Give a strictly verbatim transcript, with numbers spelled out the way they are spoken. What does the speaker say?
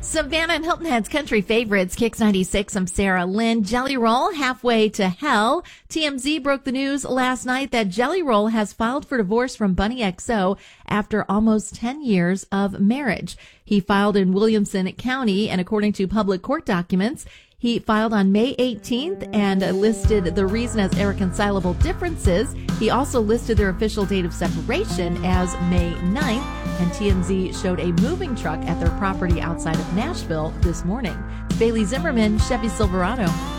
Savannah and Hilton Head's country favorites, Kicks ninety-six. I'm Sarah Lynn. Jelly Roll, halfway to hell. T M Z broke the news last night that Jelly Roll has filed for divorce from Bunny X O after almost ten years of marriage. He filed in Williamson County, and according to public court documents, he filed on May eighteenth and listed the reason as irreconcilable differences. He also listed their official date of separation as May ninth, and T M Z showed a moving truck at their property outside of Nashville this morning. Bailey Zimmerman, Chevy Silverado.